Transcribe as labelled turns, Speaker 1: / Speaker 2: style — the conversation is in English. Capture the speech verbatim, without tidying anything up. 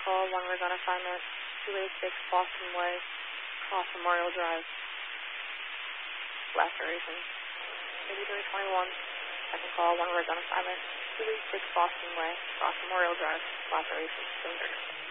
Speaker 1: call, one rig on assignment, two eighty-six Boston Way, cross Memorial Drive, laceration. eighty-three twenty-one, second call, one rig on assignment, two eighty-six Boston Way, cross Memorial Drive, laceration, cylinder.